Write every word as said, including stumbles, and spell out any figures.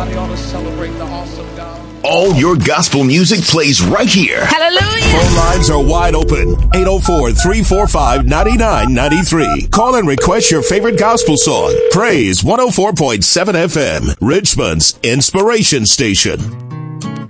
Somebody ought to celebrate the awesome God. All your gospel music plays right here. Hallelujah. Phone lines are wide open. eight oh four, three four five, nine nine nine three. Call and request your favorite gospel song. Praise one oh four point seven F M, Richmond's inspiration station.